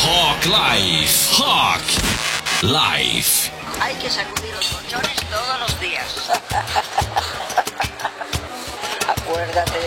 Hawk Life. Hawk Life. Hay que sacudir los colchones todos los días. Acuérdate